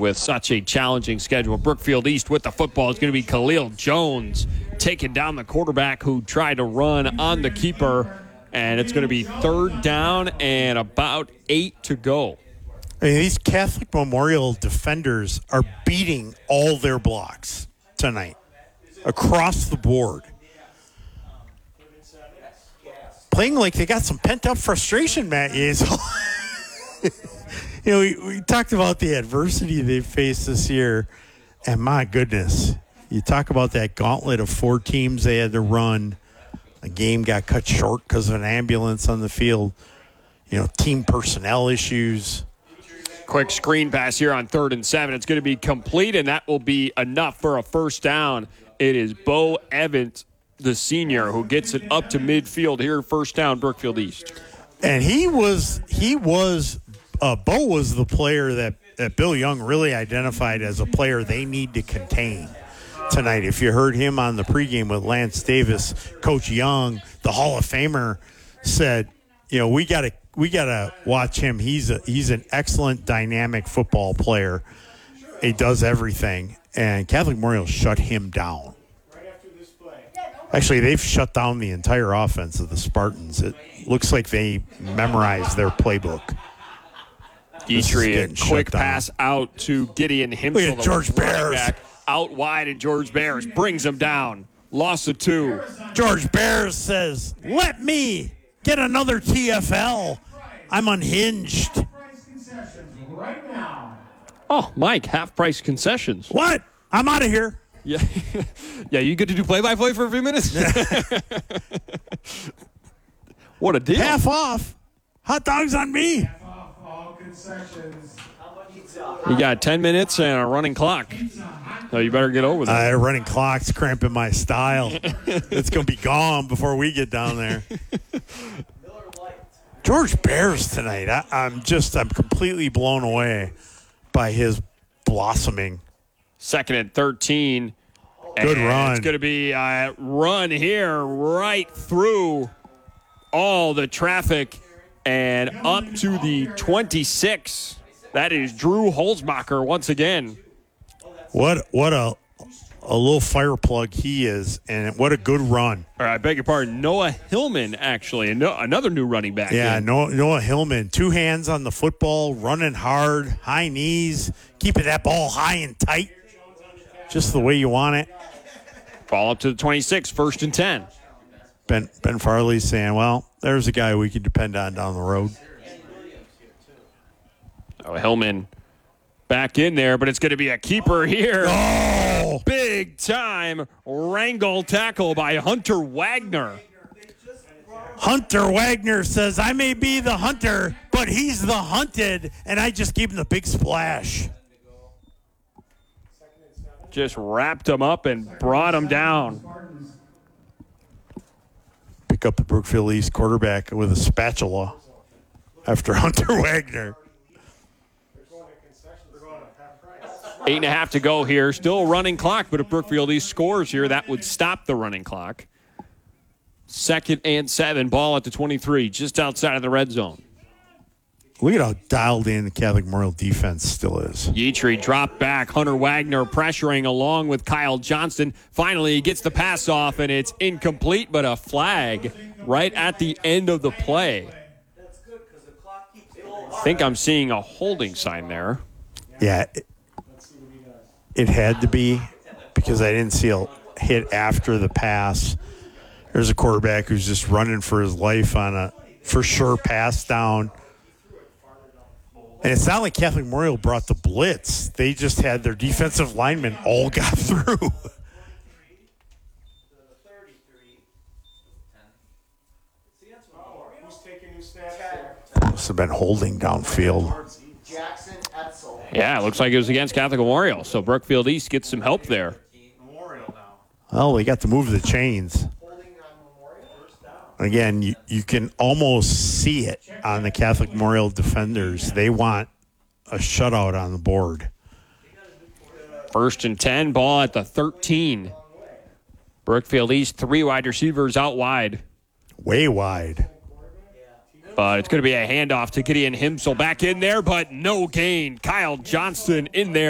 with such a challenging schedule. Brookfield East with the football is going to be Khalil Jones taking down the quarterback who tried to run on the keeper. And it's going to be 3rd down and about 8 to go. I mean, these Catholic Memorial defenders are beating all their blocks tonight across the board. Playing like they got some pent-up frustration, Matt. We talked about the adversity they faced this year, and my goodness, you talk about that gauntlet of 4 teams they had to run. A game got cut short because of an ambulance on the field. Team personnel issues. Quick screen pass here on 3rd and 7. It's going to be complete, and that will be enough for a first down. It is Bo Evans, the senior, who gets it up to midfield here. First down, Brookfield East. And Bo was the player that Bill Young really identified as a player they need to contain tonight. If you heard him on the pregame with Lance Davis, Coach Young, the Hall of Famer, said, we gotta watch him. He's an excellent dynamic football player. He does everything, and Catholic Memorial shut him down. Actually, they've shut down the entire offense of the Spartans. It looks like they memorized their playbook. Dietrich, a quick pass out to Gideon Himsel. Look at George Bears. Out wide, and George Bears brings him down. Loss of 2. George Bears says, let me get another TFL. I'm unhinged. Oh, Mike, half-price concessions. What? I'm out of here. Yeah, yeah. You get to do play-by-play for a few minutes? What a deal. Half off. Hot dogs on me. You got 10 minutes and a running clock. So you better get over that. Running clock's cramping my style. It's going to be gone before we get down there. George Bears tonight. I'm completely blown away by his blossoming. 2nd and 13. Good run. It's going to be a run here right through all the traffic and up to the 26. That is Drew Holzmacher once again. What a little fire plug he is, and what a good run. Or I beg your pardon, Noah Hillman, actually, another new running back. Yeah, Noah Hillman, 2 hands on the football, running hard, high knees, keeping that ball high and tight, just the way you want it. Ball up to the 26, 1st and 10. Ben Farley saying, well, there's a guy we can depend on down the road. Oh, Hillman back in there, but it's going to be a keeper here. Oh! Big time wrangle tackle by Hunter Wagner. Hunter Wagner says, I may be the hunter, but he's the hunted, and I just gave him the big splash. Just wrapped him up and brought him down. Pick up the Brookfield East quarterback with a spatula after Hunter Wagner. 8.5 to go here. Still a running clock, but if Brookfield East scores here, that would stop the running clock. 2nd and 7, ball at the 23, just outside of the red zone. Look at how dialed in the Catholic Memorial defense still is. Yetri dropped back. Hunter Wagner pressuring along with Kyle Johnston. Finally, he gets the pass off, and it's incomplete, but a flag right at the end of the play. I think I'm seeing a holding sign there. Yeah, it had to be because I didn't see a hit after the pass. There's a quarterback who's just running for his life on a for sure pass down. And it's not like Catholic Memorial brought the blitz. They just had their defensive linemen all got through. Must have been holding downfield. Yeah, it looks like it was against Catholic Memorial. So Brookfield East gets some help there. Well, they got to move the chains. Again, you can almost see it on the Catholic Memorial defenders. They want a shutout on the board. 1st and 10, ball at the 13. Brookfield East, 3 wide receivers out wide. Way wide. But it's going to be a handoff to Gideon Himsel back in there, but no gain. Kyle Johnston in there.